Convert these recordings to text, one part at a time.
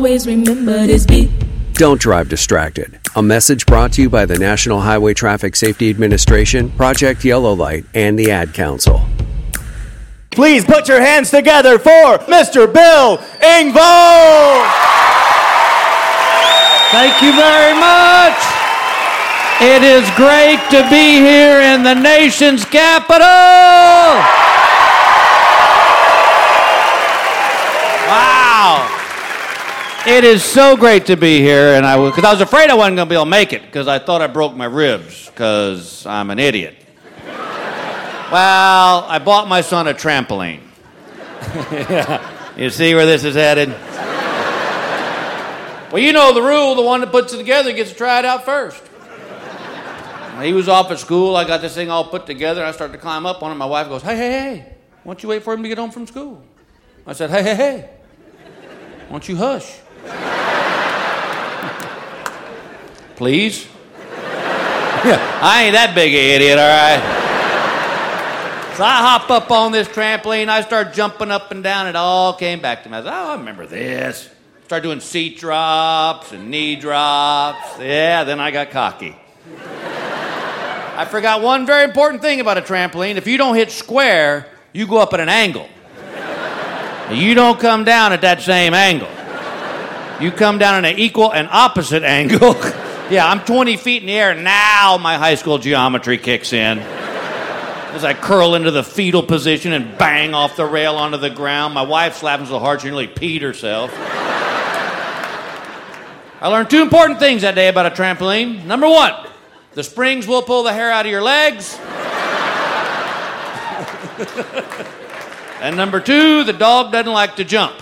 Always remember this beat. Don't drive distracted. A message brought to you by the National Highway Traffic Safety Administration, Project Yellow Light, and the Ad Council. Please put your hands together for Mr. Bill Engvall! Thank you very much. It is great to be here in the nation's capital. Wow. It is so great to be here, and because I was afraid I wasn't going to be able to make it because I thought I broke my ribs because I'm an idiot. Well, I bought my son a trampoline. You see where this is headed? Well, you know the rule. The one that puts it together gets to try it out first. He was off at school. I got this thing all put together. I started to climb up on it. My wife goes, hey, why don't you wait for him to get home from school? I said, hey, why don't you hush? Please? I ain't that big an idiot, all right? So I hop up on this trampoline. I start jumping up and down. It all came back to me. I said, I remember this. Started doing seat drops and knee drops. Yeah, then I got cocky. I forgot one very important thing about a trampoline. If you don't hit square, you go up at an angle. You don't come down at that same angle. You come down at an equal and opposite angle. Yeah, I'm 20 feet in the air. Now my high school geometry kicks in. As I curl into the fetal position and bang off the rail onto the ground. My wife slapped me so hard she nearly peed herself. I learned two important things that day about a trampoline. Number one, the springs will pull the hair out of your legs. And number two, the dog doesn't like to jump.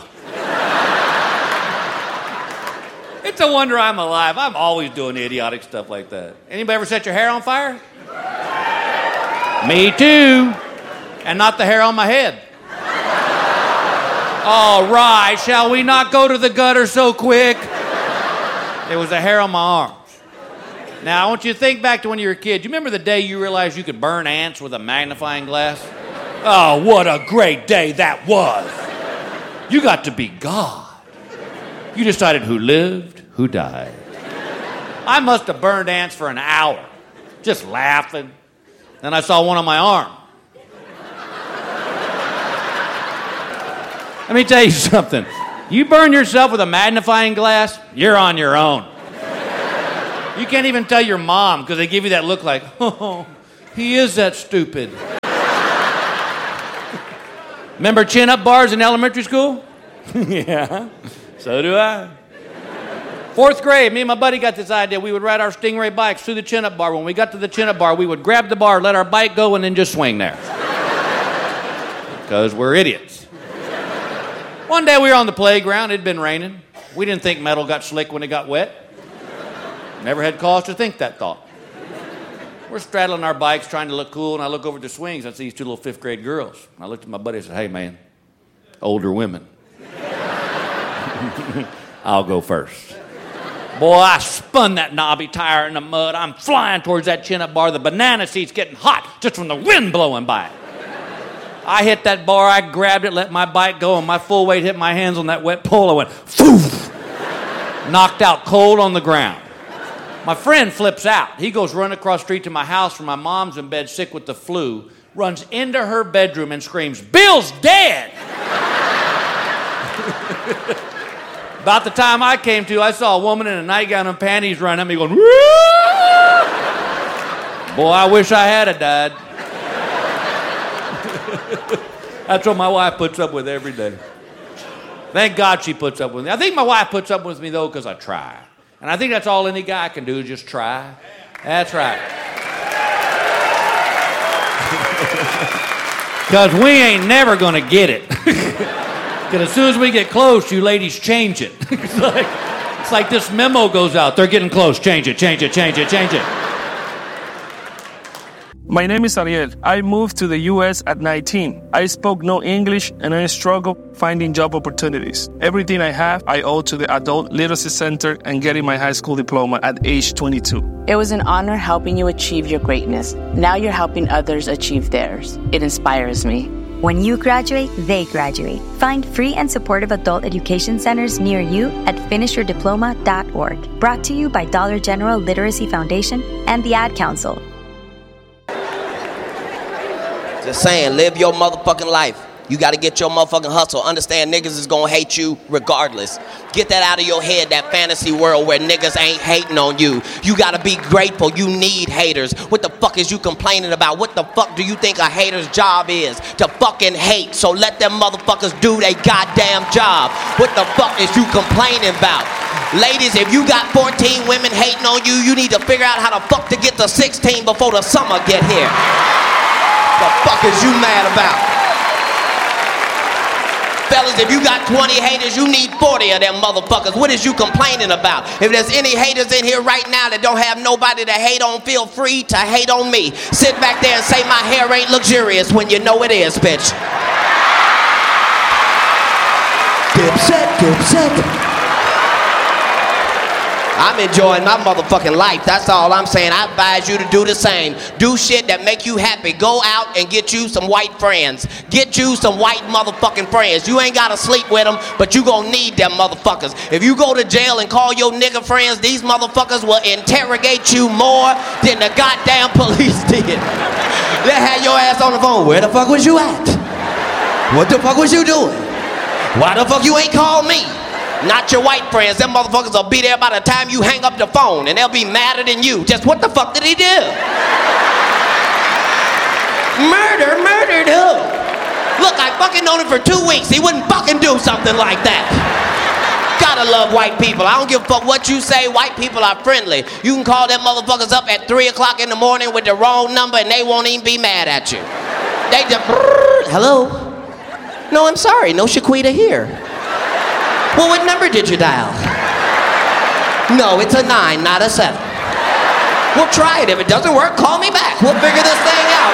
It's a wonder I'm alive. I'm always doing idiotic stuff like that. Anybody ever set your hair on fire? Me too. And not the hair on my head. All right, shall we not go to the gutter so quick? It was the hair on my arms. Now, I want you to think back to when you were a kid. Do you remember the day you realized you could burn ants with a magnifying glass? Oh, what a great day that was. You got to be God. You decided who lived, who died. I must have burned ants for an hour, just laughing. Then I saw one on my arm. Let me tell you something. You burn yourself with a magnifying glass, you're on your own. You can't even tell your mom because they give you that look like, oh, he is that stupid. Remember chin-up bars in elementary school? Yeah, so do I. 4th grade, me and my buddy got this idea. We would ride our Stingray bikes through the chin-up bar. When we got to the chin-up bar, we would grab the bar, let our bike go, and then just swing there. Because we're idiots. One day we were on the playground. It had been raining. We didn't think metal got slick when it got wet. Never had cause to think that thought. We're straddling our bikes trying to look cool, and I look over at the swings. I see these two little 5th grade girls. And I looked at my buddy and said, hey, man, older women. I'll go first. Boy, I spun that knobby tire in the mud. I'm flying towards that chin-up bar. The banana seat's getting hot just from the wind blowing by it. I hit that bar. I grabbed it, let my bike go, and my full weight hit my hands on that wet pole. I went, poof! Knocked out cold on the ground. My friend flips out. He goes running across the street to my house where my mom's in bed sick with the flu, runs into her bedroom and screams, Bill's dead! About the time I came to, I saw a woman in a nightgown and panties running at me going, woo! Boy, I wish I had died. That's what my wife puts up with every day. Thank God she puts up with me. I think my wife puts up with me, though, because I try. And I think that's all any guy can do is just try. That's right. Because we ain't never going to get it. Because as soon as we get close, you ladies change it. It's like this memo goes out. They're getting close. Change it, change it, change it, change it. My name is Ariel. I moved to the U.S. at 19. I spoke no English and I struggled finding job opportunities. Everything I have, I owe to the Adult Literacy Center and getting my high school diploma at age 22. It was an honor helping you achieve your greatness. Now you're helping others achieve theirs. It inspires me. When you graduate, they graduate. Find free and supportive adult education centers near you at finishyourdiploma.org. Brought to you by Dollar General Literacy Foundation and the Ad Council. Just saying, live your motherfucking life. You got to get your motherfucking hustle. Understand niggas is going to hate you regardless. Get that out of your head, that fantasy world where niggas ain't hating on you. You got to be grateful. You need haters. What the fuck is you complaining about? What the fuck do you think a hater's job is? To fucking hate. So let them motherfuckers do their goddamn job. What the fuck is you complaining about? Ladies, if you got 14 women hating on you, you need to figure out how the fuck to get to 16 before the summer get here. The fuck is you mad about? Fellas, if you got 20 haters, you need 40 of them motherfuckers. What is you complaining about? If there's any haters in here right now that don't have nobody to hate on, feel free to hate on me. Sit back there and say my hair ain't luxurious when you know it is, bitch. Dipset. I'm enjoying my motherfucking life. That's all I'm saying. I advise you to do the same. Do shit that make you happy. Go out and get you some white friends. Get you some white motherfucking friends. You ain't gotta sleep with them, but you gonna need them motherfuckers. If you go to jail and call your nigga friends, these motherfuckers will interrogate you more than the goddamn police did. They had your ass on the phone. Where the fuck was you at? What the fuck was you doing? Why the fuck you ain't called me? Not your white friends. Them motherfuckers will be there by the time you hang up the phone, and they'll be madder than you. Just what the fuck did he do? Murdered who? Look, I fucking known him for 2 weeks. He wouldn't fucking do something like that. Gotta love white people. I don't give a fuck what you say. White people are friendly. You can call them motherfuckers up at 3 o'clock in the morning with the wrong number, and they won't even be mad at you. They just, hello? No, I'm sorry. No Shaquita here. Well, what number did you dial? No, it's a 9, not a 7. We'll try it. If it doesn't work, call me back. We'll figure this thing out.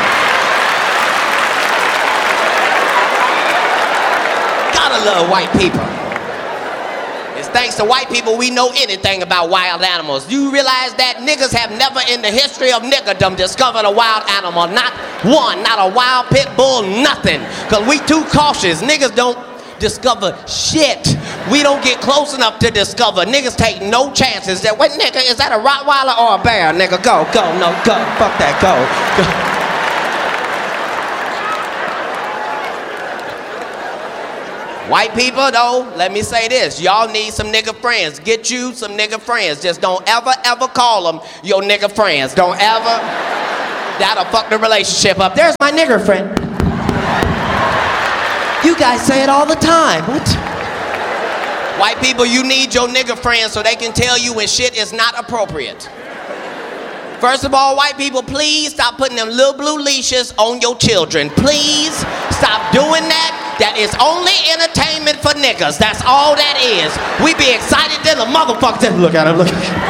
Gotta love white people. It's thanks to white people we know anything about wild animals. You realize that niggas have never in the history of niggerdom discovered a wild animal. Not one, not a wild pit bull, nothing. Because we too cautious. Niggas don't discover shit. We don't get close enough to discover. Niggas take no chances. That what nigga, is that a Rottweiler or a bear? Nigga, go, no, go, fuck that, go. White people though, let me say this. Y'all need some nigga friends. Get you some nigga friends. Just don't ever call them your nigga friends. Don't ever. That'll fuck the relationship up. There's my nigger friend. You guys say it all the time. What? White people, you need your nigga friends so they can tell you when shit is not appropriate. First of all, white people, please stop putting them little blue leashes on your children. Please stop doing that. That is only entertainment for niggas. That's all that is. We be excited then the motherfuckers. Look at him, look at him.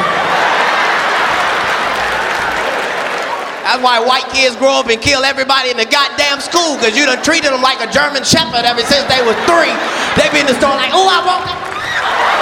That's why white kids grow up and kill everybody in the goddamn school, because you done treated them like a German Shepherd ever since they was 3. They be in the store like, oh, I want that.